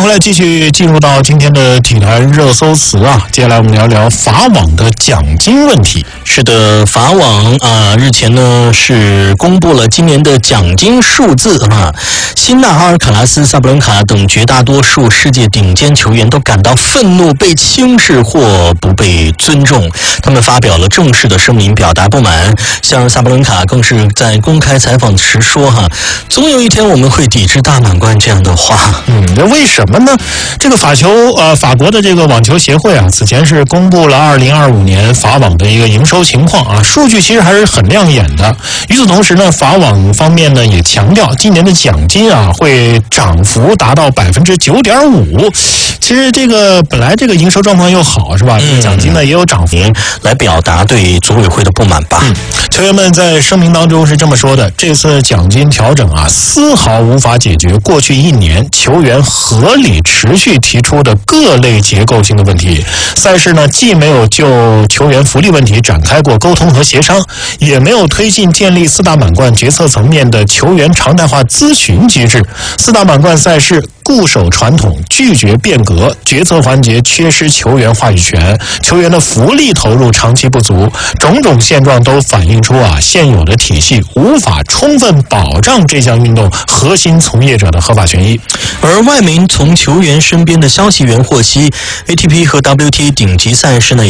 来继续进入到今天的体坛热搜词啊，接下来我们聊聊法网的奖金问题。 是的，法网日前呢是公布了今年的奖金数字啊。辛纳、阿尔卡拉斯、萨布伦卡等绝大多数世界顶尖球员都感到愤怒，被轻视或不被尊重。他们发表了正式的声明，表达不满。像萨布伦卡更是在公开采访时说总有一天我们会抵制大满贯这样的话。 那为什么呢？这个法国的这个网球协会啊，此前是公布了2025年法网的一个营收情况啊，数据其实还是很亮眼的。与此同时呢，法网方面呢也强调，今年的奖金啊会涨幅达到9.5%。其实这个本来这个营收状况又好是吧？奖金呢也有涨幅， 来表达对组委会的不满吧。 球员们在声明当中是这么说的：这次奖金调整啊，丝毫无法解决过去1年球员合理持续提出的各类结构性的问题。赛事呢，既没有就球员福利问题展开过沟通和协商，也没有推进建立4大满贯决策层面的球员常态化咨询机制。4大满贯赛事固守传统，拒绝变革，决策环节缺失球员话语权，球员的福利投入长期不足，种种现状都反映出现有的体系无法充分保障这项运动核心从业者的合法权益。 而外媒从球员身边的消息源获悉，ATP 和 WTA 顶级赛事呢